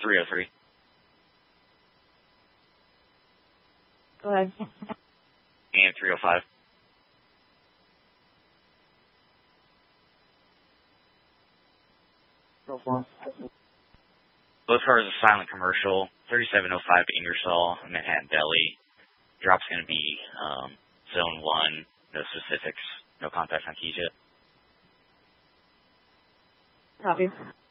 303. Go ahead. And 305. Both cars are silent commercial. 3705 Ingersoll, Manhattan Deli. Drop's going to be zone 1. No specifics. No contacts on keys yet. Copy.